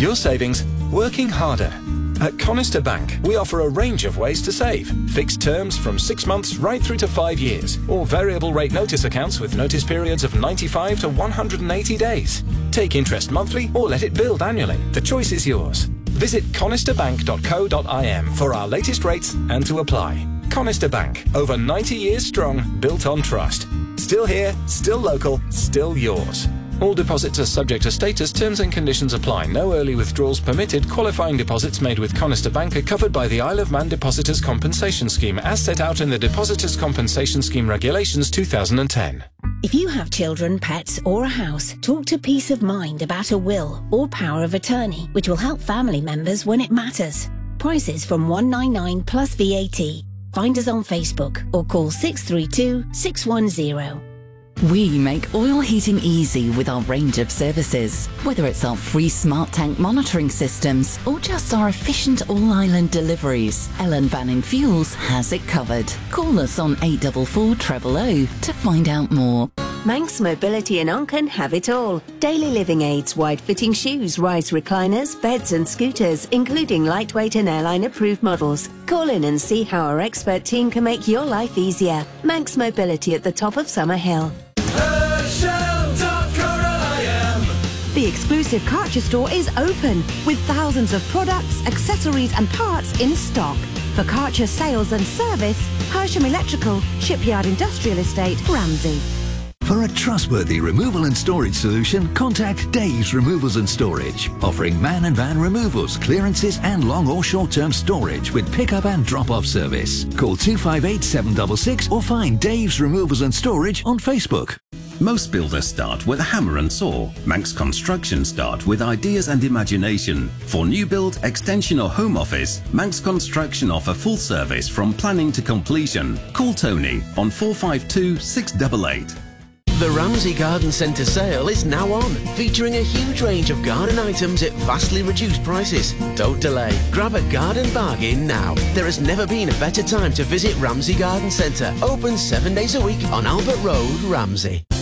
your savings working harder. At Conister Bank, we offer a range of ways to save. Fixed terms from 6 months right through to 5 years, or variable rate notice accounts with notice periods of 95 to 180 days. Take interest monthly or let it build annually. The choice is yours. Visit conisterbank.co.im for our latest rates and to apply. Conister Bank, over 90 years strong, built on trust. Still here, still local, still yours. All deposits are subject to status, terms and conditions apply. No early withdrawals permitted. Qualifying deposits made with Conister Bank are covered by the Isle of Man Depositors Compensation Scheme as set out in the Depositors Compensation Scheme Regulations 2010. If you have children, pets or a house, talk to Peace of Mind about a will or power of attorney, which will help family members when it matters. Prices from $199 plus VAT. Find us on Facebook or call 632 610. We make oil heating easy with our range of services. Whether it's our free smart tank monitoring systems or just our efficient all-island deliveries, Ellen Vanning Fuels has it covered. Call us on 844 000 to find out more. Manx Mobility in Onken have it all. Daily living aids, wide-fitting shoes, rise recliners, beds and scooters, including lightweight and airline-approved models. Call in and see how our expert team can make your life easier. Manx Mobility at the top of Summer Hill. The exclusive Karcher store is open with thousands of products, accessories and parts in stock. For Karcher sales and service, Hersham Electrical, Shipyard Industrial Estate, Ramsey. For a trustworthy removal and storage solution, contact Dave's Removals and Storage, offering man and van removals, clearances and long or short-term storage with pick-up and drop-off service. Call 258 766 or find Dave's Removals and Storage on Facebook. Most builders start with a hammer and saw. Manx Construction start with ideas and imagination. For new build, extension or home office, Manx Construction offer full service from planning to completion. Call Tony on 452 688. The Ramsey Garden Centre sale is now on, featuring a huge range of garden items at vastly reduced prices. Don't delay. Grab a garden bargain now. There has never been a better time to visit Ramsey Garden Centre. Open 7 days a week on Albert Road, Ramsey.